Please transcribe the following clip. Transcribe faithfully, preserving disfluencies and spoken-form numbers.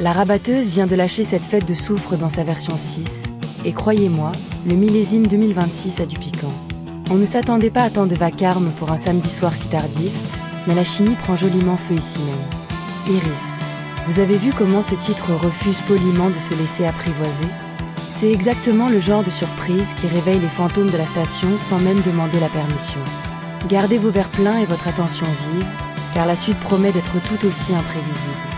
La rabatteuse vient de lâcher cette fête de soufre dans sa version six, et croyez-moi, le millésime deux mille vingt-six a du piquant. On ne s'attendait pas à tant de vacarme pour un samedi soir si tardif, mais la chimie prend joliment feu ici même. Iris, vous avez vu comment ce titre refuse poliment de se laisser apprivoiser? C'est exactement le genre de surprise qui réveille les fantômes de la station sans même demander la permission. Gardez vos verres pleins et votre attention vive, car la suite promet d'être tout aussi imprévisible.